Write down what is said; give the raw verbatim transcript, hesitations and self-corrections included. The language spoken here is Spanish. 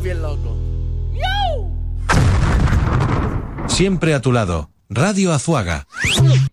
estamos bien locos. Siempre a tu lado. Radio Azuaga.